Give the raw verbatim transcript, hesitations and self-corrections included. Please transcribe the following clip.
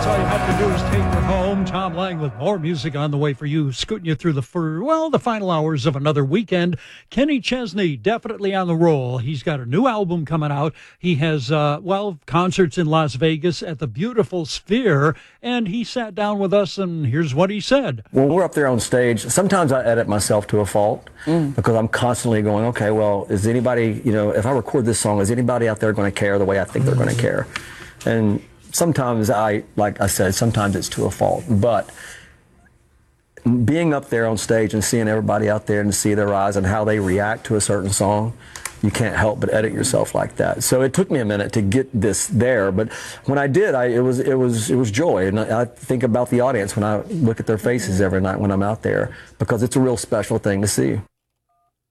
That's all you have to do is take her home. Tom Lang with more music on the way for you, scooting you through the, for, well, the final hours of another weekend. Kenny Chesney, definitely on the roll. He's got a new album coming out. He has, uh, well, concerts in Las Vegas at the beautiful Sphere, and he sat down with us, and here's what he said. When we're up there on stage, sometimes I edit myself to a fault mm. because I'm constantly going, okay, well, is anybody, you know, if I record this song, is anybody out there going to care the way I think they're going to care? And sometimes I, like I said, sometimes it's to a fault, but being up there on stage and seeing everybody out there and see their eyes and how they react to a certain song, you can't help but edit yourself like that. So it took me a minute to get this there, but when I did, I, it was it was it was joy, and I, I think about the audience when I look at their faces every night when I'm out there, because it's a real special thing to see.